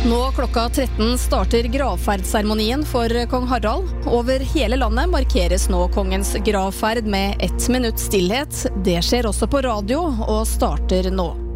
Nå klokka 13 starter gravferdseremonien for kong Harald. Over hele landet markeres nå kongens gravferd med 1 minutts stillhet. Det skjer også på radio og starter nå.